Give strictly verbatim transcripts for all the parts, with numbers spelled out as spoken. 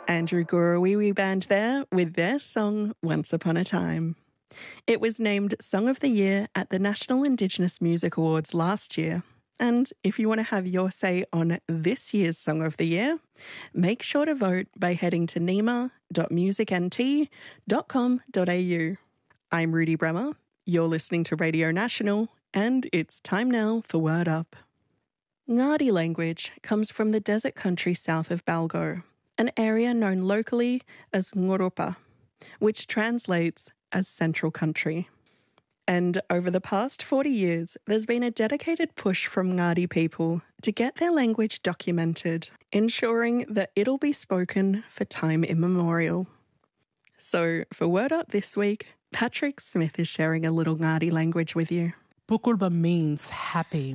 Andrew Gurawiwi Band there with their song Once Upon a Time. It was named Song of the Year at the National Indigenous Music Awards last year. And if you want to have your say on this year's Song of the Year, make sure to vote by heading to nima dot music n t dot com dot a u. I'm Rudy Bremer, you're listening to Radio National, and it's time now for Word Up. Ngadi language comes from the desert country south of Balgo, an area known locally as Ngurupa, which translates as Central Country. And over the past forty years, there's been a dedicated push from Ngadi people to get their language documented, ensuring that it'll be spoken for time immemorial. So, for Word Up this week, Patrick Smith is sharing a little Ngadi language with you. Pukulba means happy.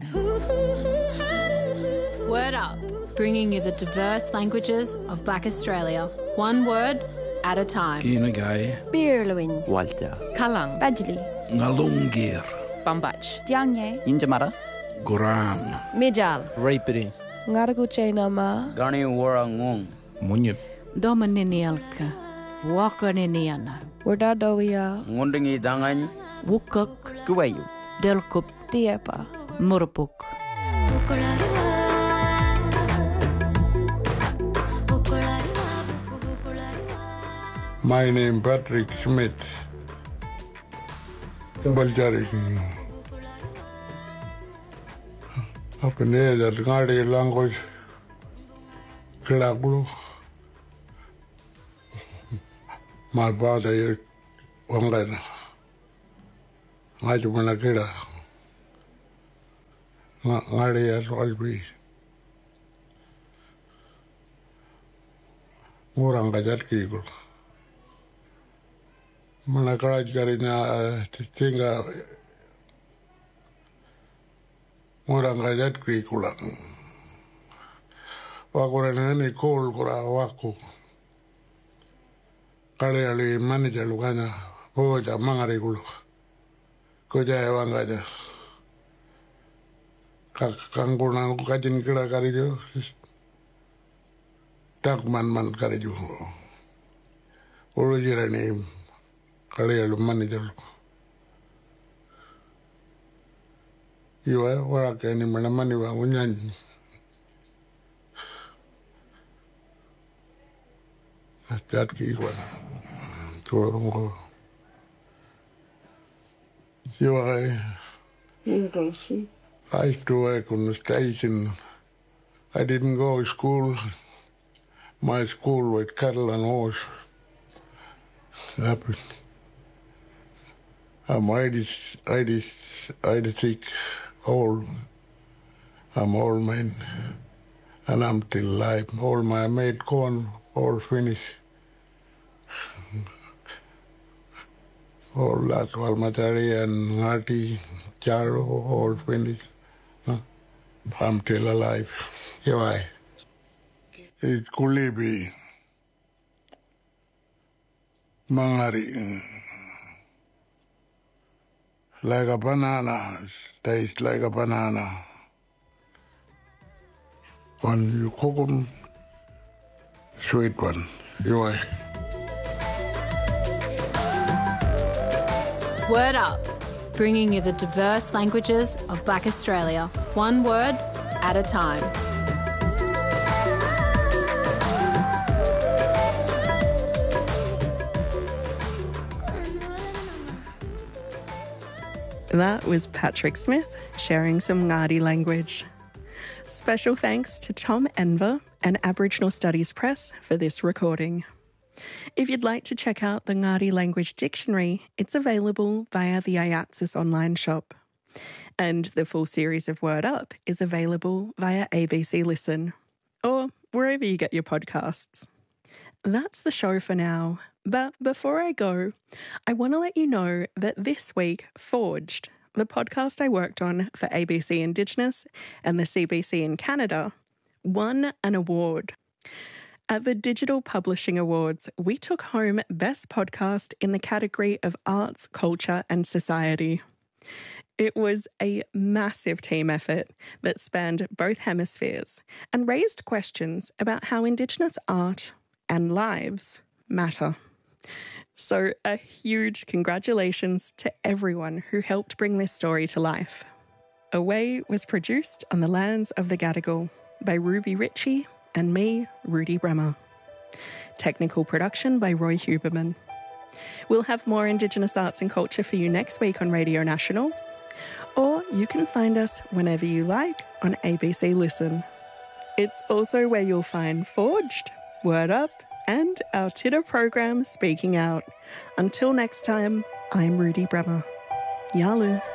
Word Up, bringing you the diverse languages of Black Australia, one word at a time. Kinagai, Birluin, Walter, Kalang, Badjali, Ngalungir, Bambach, Dianye, Injamara, Guram, Mijal, Raipiri, Ngaraguche Nama, Gani Warangong, Munyip, Domaninialka, Wakaniniana, Wardadowia, Ngundingi Dangan, Wukuk, Kuwayu, Delkup, Diepa, Murupuk. My name Patrick Smith. Baljari. Up in there, that Ngadi language. Kilaglu. My father is Wangana. Ngajumana Kida. Ngadi as well be. Muranga Jatki. Manakaraj Garina Tinga Murangajat Krikulang Wakuranani Kol Kura Waku Kaleali Manager Lugana Poja Mangarigulu Koja Wangaja Kanguna Kajin Kira Karijo Takman Man Kariju Original name Kalealu manager. You are working in Manamaniwa Unyan. That key one. To you are. I used to work on the station. I didn't go to school. My school was cattle and horse. Happened. I'm eighty, eighty, eighty-six old. I'm old man, and I'm still alive. All my made corn, all finished. All that, Walmatari and Ngati, Charo, all finished. Huh? I'm still alive. Here I. It's Kulibi. Mangari. Like a banana, tastes like a banana. When you cook them, sweet one, you are. Word Up, bringing you the diverse languages of Black Australia, one word at a time. That was Patrick Smith sharing some Ngadi language. Special thanks to Tom Enver and Aboriginal Studies Press for this recording. If you'd like to check out the Ngadi Language Dictionary, it's available via the IATSIS online shop. And the full series of Word Up is available via A B C Listen, or wherever you get your podcasts. That's the show for now. But before I go, I want to let you know that this week, Forged, the podcast I worked on for A B C Indigenous and the C B C in Canada, won an award. At the Digital Publishing Awards, we took home Best Podcast in the category of Arts, Culture and Society. It was a massive team effort that spanned both hemispheres and raised questions about how Indigenous art, and lives matter. So a huge congratulations to everyone who helped bring this story to life. Away was produced on the lands of the Gadigal by Ruby Ritchie and me, Rudy Bremer. Technical production by Roy Huberman. We'll have more Indigenous arts and culture for you next week on Radio National, or you can find us whenever you like on A B C Listen. It's also where you'll find Forged, Word Up, and our Titter program, Speaking Out. Until next time, I'm Rudy Bremer. Yalu.